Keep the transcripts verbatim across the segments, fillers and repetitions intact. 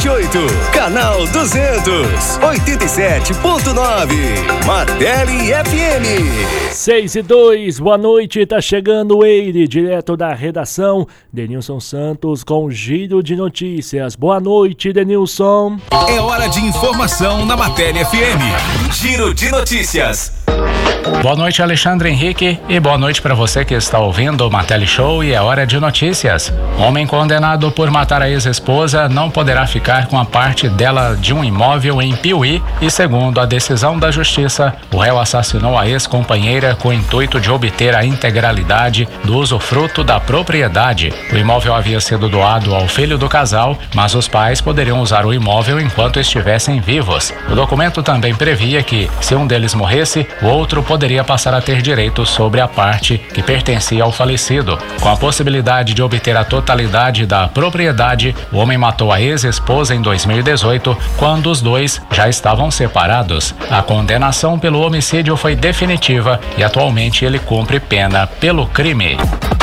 vinte e oito. Canal duzentos, oitenta e sete ponto nove. Martelli F M. seis e dois, boa noite, tá chegando ele, direto da redação, Denilson Santos com Giro de Notícias. Boa noite, Denilson. É hora de informação na Martelli F M. Giro de Notícias. Boa noite, Alexandre Henrique, e boa noite para você que está ouvindo o Martelli Show e é hora de notícias. Homem condenado por matar a ex-esposa não poderá ficar com a parte dela de um imóvel em Piuí e, segundo a decisão da Justiça, o réu assassinou a ex-companheira com o intuito de obter a integralidade do usufruto da propriedade. O imóvel havia sido doado ao filho do casal, mas os pais poderiam usar o imóvel enquanto estivessem vivos. O documento também previa que, se um deles morresse, o outro poderia passar a ter direito sobre a parte que pertencia ao falecido. Com a possibilidade de obter a totalidade da propriedade, o homem matou a ex-esposa em dois mil e dezoito, quando os dois já estavam separados. A condenação pelo homicídio foi definitiva e atualmente ele cumpre pena pelo crime.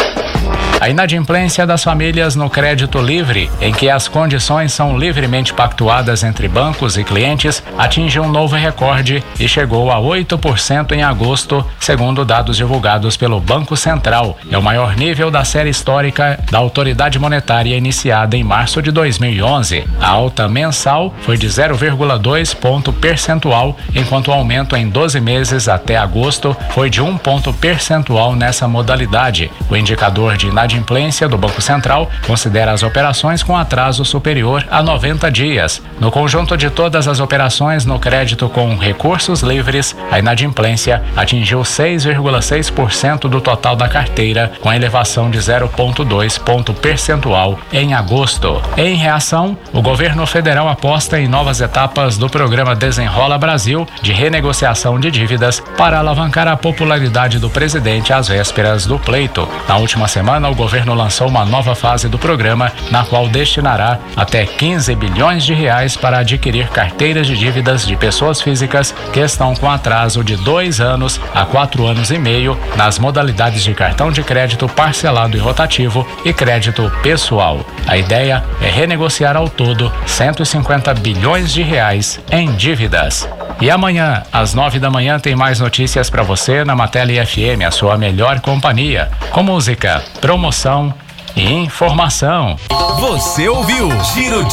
A inadimplência das famílias no crédito livre, em que as condições são livremente pactuadas entre bancos e clientes, atingiu um novo recorde e chegou a oito por cento em agosto, segundo dados divulgados pelo Banco Central. É o maior nível da série histórica da autoridade monetária iniciada em março de dois mil e onze. A alta mensal foi de zero vírgula dois ponto percentual, enquanto o aumento em doze meses até agosto foi de um ponto percentual nessa modalidade. O indicador de inadimplência inadimplência do Banco Central considera as operações com atraso superior a noventa dias. No conjunto de todas as operações no crédito com recursos livres, a inadimplência atingiu seis vírgula seis por cento do total da carteira, com elevação de zero vírgula dois ponto percentual em agosto. Em reação, o governo federal aposta em novas etapas do programa Desenrola Brasil de renegociação de dívidas para alavancar a popularidade do presidente às vésperas do pleito. Na última semana, o governo lançou uma nova fase do programa, na qual destinará até quinze bilhões de reais para adquirir carteiras de dívidas de pessoas físicas que estão com atraso de dois anos a quatro anos e meio nas modalidades de cartão de crédito parcelado e rotativo e crédito pessoal. A ideia é renegociar ao todo cento e cinquenta bilhões de reais em dívidas. E amanhã, às nove da manhã, tem mais notícias para você na Martelli F M, a sua melhor companhia, com música, promoção e informação. Você ouviu Giro de